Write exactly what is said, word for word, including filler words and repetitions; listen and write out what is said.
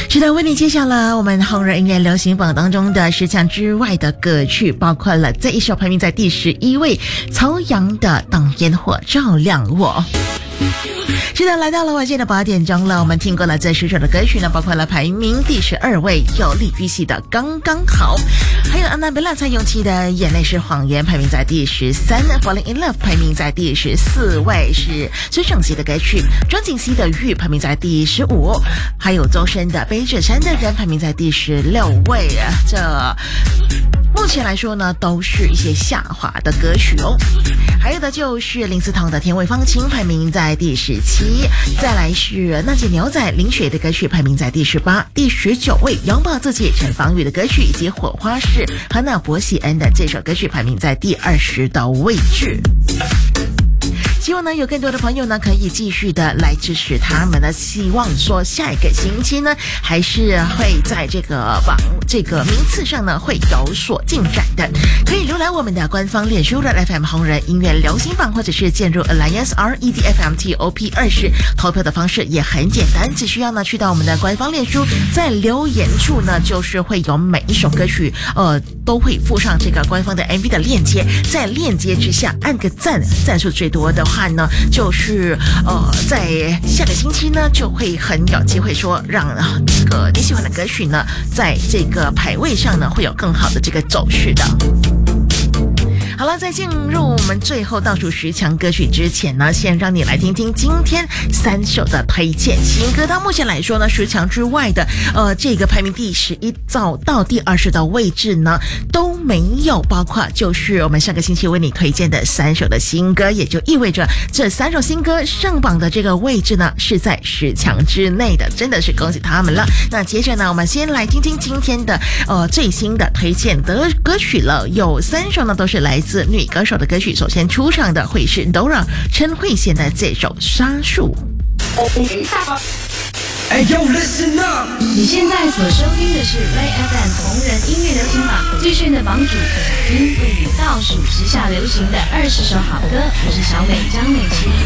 是的，为你介绍了我们红人音乐流行榜当中的十强之外的歌曲，包括了这一首排名在第十一位，曹阳的《当烟火照亮我》。是的，来到了晚间的八点钟了，我们听过了这十首的歌曲呢，包括了排名第十二位有李玉玺的《刚刚好》，还有安娜贝拉蔡咏琪的《眼泪是谎言》排名在第十三， Falling in Love 排名在第十四位，是孙盛熙的歌曲，张敬熙的《玉》排名在第十五，还有周深的《背着山的人》排名在第十六位。这目前来说呢，都是一些下滑的歌曲哦。还有的就是林思彤的《天外芳情》排名在第十七，再来是那些牛仔林雪的歌曲排名在第十八，第十九位拥抱自己陈芳宇的歌曲，以及火花是和那博喜恩的这首歌曲排名在第二十的位置。希望呢有更多的朋友呢可以继续的来支持他们呢，希望说下一个星期呢还是会在这个榜这个名次上呢会有所进展的。可以浏览我们的官方脸书的 F M 红人音乐流行榜，或者是进入 Alliance R E D F M T O P 二十，投票的方式也很简单，只需要呢去到我们的官方脸书，在留言处呢就是会有每一首歌曲呃都会附上这个官方的 M V 的链接，在链接之下按个赞，赞数最多的话呢就是呃在下个星期呢就会很有机会说让这个你喜欢的歌曲呢在这个排位上呢会有更好的这个走势的。好了，在进入我们最后倒数十强歌曲之前呢，先让你来听听今天三首的推荐新歌。到目前来说呢，十强之外的呃这个排名第十一到到第二十的位置呢都没有包括，就是我们上个星期为你推荐的三首的新歌，也就意味着这三首新歌上榜的这个位置呢是在十强之内的，真的是恭喜他们了。那接着呢，我们先来听听今天的呃最新的推荐的歌曲了，有三首呢都是来自女歌手的歌曲。首先出场的会是 Dora 陈慧娴的这首《沙树》。 Hey, yo, listen up. 你现在所收听的是 Play F M 红人音乐流行榜最炫的榜主粉君为你倒数时下流行的二十首好歌，我是小美张美琪。